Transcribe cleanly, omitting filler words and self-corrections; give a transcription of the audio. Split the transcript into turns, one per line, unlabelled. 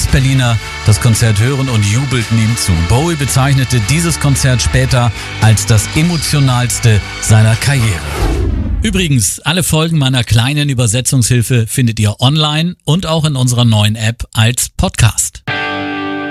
Ex-Berliner das Konzert hören und jubelten ihm zu. Bowie bezeichnete dieses Konzert später als das emotionalste seiner Karriere. Übrigens, alle Folgen meiner kleinen Übersetzungshilfe findet ihr online und auch in unserer neuen App als Podcast.